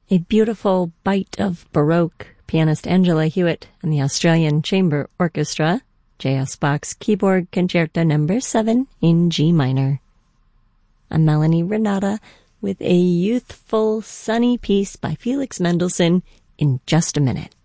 A beautiful bite of Baroque, pianist Angela Hewitt and the Australian Chamber Orchestra, J.S. Bach's Keyboard Concerto No. 7 in G minor. I'm Melanie Renata with a youthful, sunny piece by Felix Mendelssohn in just a minute.